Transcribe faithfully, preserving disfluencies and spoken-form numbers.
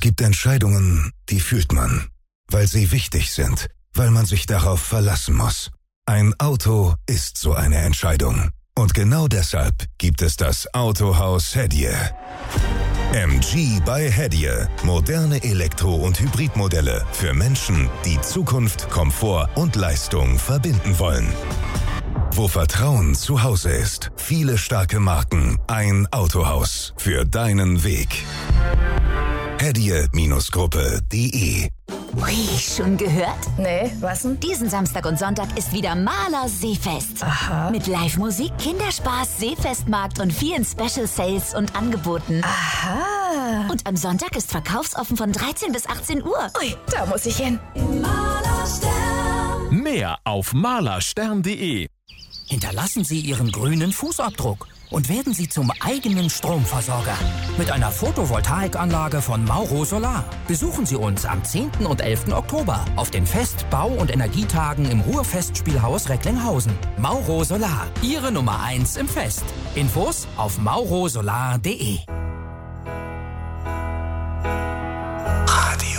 gibt Entscheidungen, die fühlt man, weil sie wichtig sind, weil man sich darauf verlassen muss. Ein Auto ist so eine Entscheidung. Und genau deshalb gibt es das Autohaus Hedje. M G bei Hedje. Moderne Elektro- und Hybridmodelle für Menschen, die Zukunft, Komfort und Leistung verbinden wollen. Wo Vertrauen zu Hause ist. Viele starke Marken. Ein Autohaus für deinen Weg. hedje Gruppe punkt de. Ui, schon gehört? Nee, was denn? Diesen Samstag und Sonntag ist wieder Maler Seefest. Aha. Mit Live-Musik, Kinderspaß, Seefestmarkt und vielen Special Sales und Angeboten. Aha. Und am Sonntag ist verkaufsoffen von dreizehn bis achtzehn Uhr. Ui, da muss ich hin. Malerstern. Mehr auf malerstern punkt de. Hinterlassen Sie Ihren grünen Fußabdruck und werden Sie zum eigenen Stromversorger. Mit einer Photovoltaikanlage von Mauro Solar. Besuchen Sie uns am zehnten und elften Oktober auf den Fest-, Bau- und Energietagen im Ruhr-Festspielhaus Recklinghausen. Mauro Solar, Ihre Nummer eins im Fest. Infos auf mauro solar punkt de.